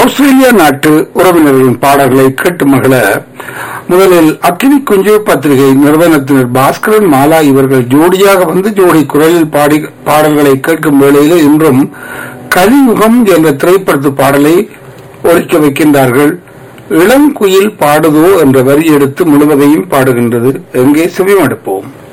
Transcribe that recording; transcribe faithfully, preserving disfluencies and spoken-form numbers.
Australia நாட்டு உறவினர்களின் பாடல்களை கேட்டு மகள முதலில் அக்கினி குஞ்சு பத்திரிகை நிறுவனத்தினர் பாஸ்கரன் மாலா இவர்கள் ஜோடியாக வந்து ஜோடி குரலில் பாடி பாடல்களை கேட்கும் வேளையில் இன்றும் கலியுகம் என்ற திரைப்படத்து பாடலை ஒலிக்க வைக்கின்றார்கள். இளங்குயில் பாடுதோ என்ற வரி எடுத்து முழுவதையும் பாடுகின்றது. எங்கே செவிமடுப்போம்.